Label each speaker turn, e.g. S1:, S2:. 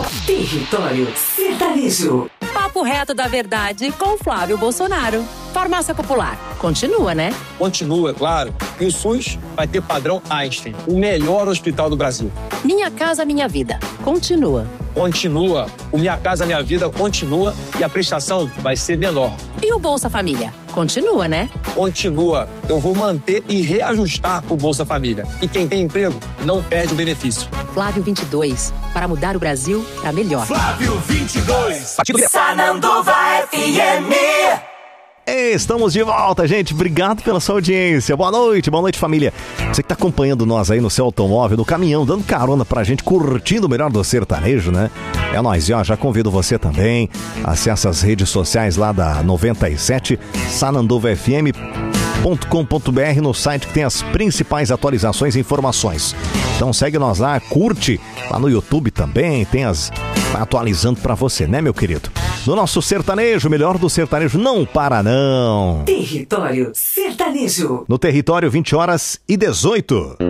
S1: Território Sertanejo.
S2: Papo reto da verdade com Flávio Bolsonaro. Farmácia Popular. Continua, né?
S3: Continua, claro. E o SUS vai ter padrão Einstein, o melhor hospital do Brasil.
S2: Minha Casa Minha Vida. Continua.
S3: Continua. O Minha Casa Minha Vida continua e a prestação vai ser menor.
S2: E o Bolsa Família? Continua, né?
S3: Continua. Eu vou manter e reajustar o Bolsa Família. E quem tem emprego não perde o benefício.
S2: Flávio 22. Para mudar o Brasil para melhor.
S4: Flávio 22.
S1: Sananduva FM.
S5: Estamos de volta, gente. Obrigado pela sua audiência. Boa noite, família. Você que tá acompanhando nós aí no seu automóvel, no caminhão, dando carona pra gente, curtindo o melhor do sertanejo, né? É nóis, ó. Já convido você também. Acesse as redes sociais lá da 97, sananduvafm.com.br, no site que tem as principais atualizações e informações. Então segue nós lá, curte lá no YouTube também, tem as atualizando pra você, né, meu querido? No nosso sertanejo, o melhor do sertanejo não para não.
S1: Território Sertanejo.
S5: No Território, 20h18.